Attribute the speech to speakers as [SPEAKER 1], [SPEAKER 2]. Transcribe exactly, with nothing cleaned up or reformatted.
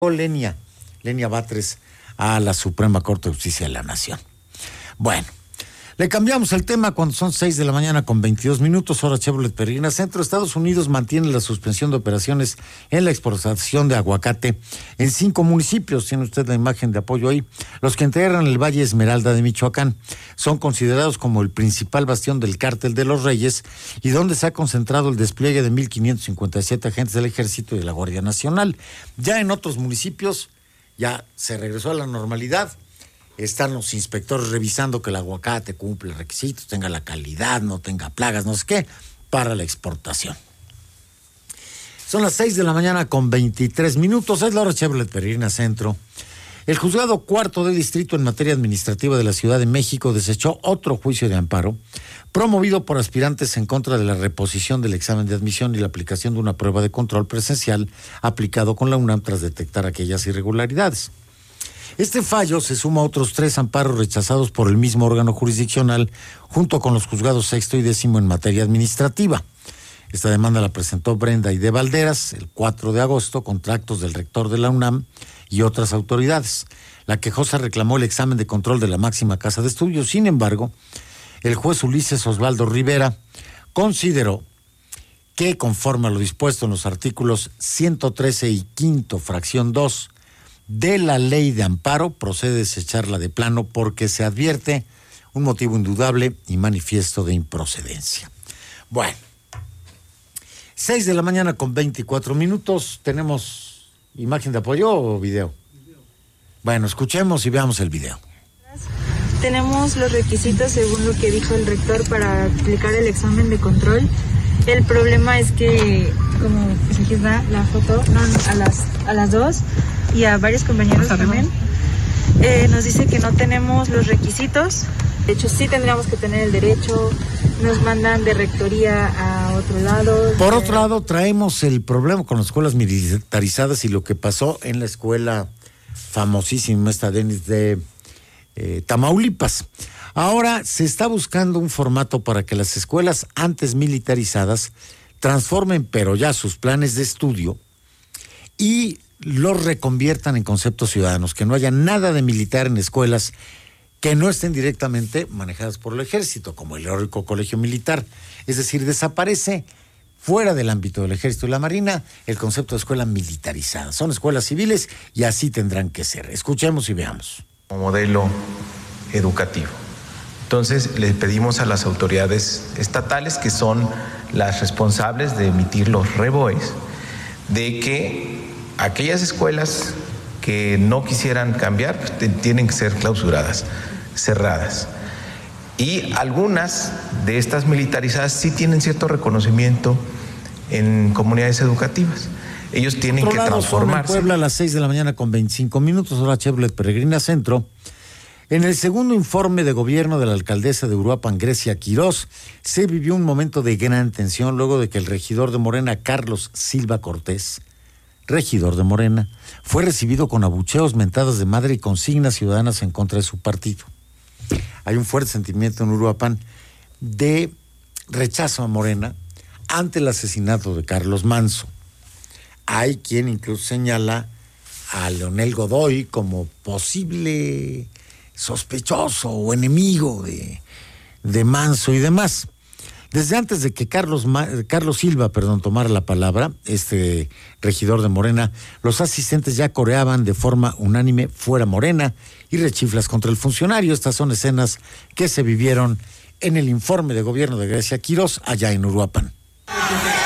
[SPEAKER 1] Lenia, Lenia Batres a la Suprema Corte de Justicia de la Nación. Bueno, le cambiamos el tema cuando son seis de la mañana con veintidós minutos, hora Chevrolet Peregrina Centro. Estados Unidos mantiene la suspensión de operaciones en la exportación de aguacate en cinco municipios. Tiene usted la imagen de apoyo ahí. Los que integran el Valle Esmeralda de Michoacán son considerados como el principal bastión del Cártel de los Reyes y donde se ha concentrado el despliegue de mil quinientos cincuenta y siete agentes del Ejército y de la Guardia Nacional. Ya en otros municipios ya se regresó a la normalidad. Están los inspectores revisando que el aguacate cumple requisitos, tenga la calidad, no tenga plagas, no sé qué, para la exportación. Son las seis de la mañana con veintitrés minutos, es la hora Chevrolet Peregrina Centro. El juzgado cuarto de distrito en materia administrativa de la Ciudad de México desechó otro juicio de amparo promovido por aspirantes en contra de la reposición del examen de admisión y la aplicación de una prueba de control presencial aplicado con la UNAM tras detectar aquellas irregularidades. Este fallo se suma a otros tres amparos rechazados por el mismo órgano jurisdiccional, junto con los juzgados sexto y décimo en materia administrativa. Esta demanda la presentó Brenda Aide Valderas el cuatro de agosto contra actos del rector de la UNAM y otras autoridades. La quejosa reclamó el examen de control de la máxima casa de estudios. Sin embargo, el juez Ulises Osvaldo Rivera consideró que, conforme a lo dispuesto en los artículos ciento trece y quinto, fracción dos, de la ley de amparo, procede desecharla de plano porque se advierte un motivo indudable y manifiesto de improcedencia. Bueno, seis de la mañana con veinticuatro minutos, ¿tenemos imagen de apoyo o video? Video. Bueno, escuchemos y veamos el video.
[SPEAKER 2] Tenemos los requisitos según lo que dijo el rector para aplicar el examen de control. El problema es que, como pues aquí está la foto, no, a las a las dos y a varios compañeros también, eh, nos dice que no tenemos los requisitos. De hecho, sí tendríamos que tener el derecho. Nos mandan de rectoría a otro lado.
[SPEAKER 1] Por otro lado, traemos el problema con las escuelas militarizadas y lo que pasó en la escuela famosísima, esta Denis de eh, Tamaulipas. Ahora se está buscando un formato para que las escuelas antes militarizadas transformen, pero ya sus planes de estudio y los reconviertan en conceptos ciudadanos, que no haya nada de militar en escuelas que no estén directamente manejadas por el ejército, como el heroico colegio militar. Es decir, desaparece fuera del ámbito del ejército y la marina el concepto de escuela militarizada. Son escuelas civiles y así tendrán que ser. Escuchemos y veamos.
[SPEAKER 3] Como modelo educativo. Entonces, le pedimos a las autoridades estatales, que son las responsables de emitir los reboes, de que aquellas escuelas que no quisieran cambiar, pues, te, tienen que ser clausuradas, cerradas. Y algunas de estas militarizadas sí tienen cierto reconocimiento en comunidades educativas. Ellos tienen que transformarse.
[SPEAKER 1] En Puebla a las seis de la mañana con veinticinco minutos, hora Chevrolet Peregrina Centro. En el segundo informe de gobierno de la alcaldesa de Uruapan, Grecia Quirós, se vivió un momento de gran tensión luego de que el regidor de Morena, Carlos Silva Cortés, regidor de Morena, fue recibido con abucheos, mentadas de madre y consignas ciudadanas en contra de su partido. Hay un fuerte sentimiento en Uruapan de rechazo a Morena ante el asesinato de Carlos Manso. Hay quien incluso señala a Leonel Godoy como posible sospechoso o enemigo de, de Manso y demás. Desde antes de que Carlos, Carlos Silva, perdón, tomara la palabra, este regidor de Morena, los asistentes ya coreaban de forma unánime fuera Morena y rechiflas contra el funcionario. Estas son escenas que se vivieron en el informe de gobierno de Grecia Quirós allá en Uruapan.